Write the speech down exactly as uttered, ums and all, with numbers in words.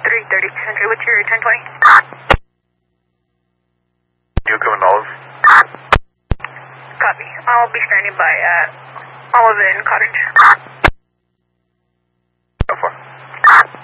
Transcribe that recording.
three thirty Century. What's your ten twenty? You coming Olive? Copy. I'll be standing by at Olive and Cottage.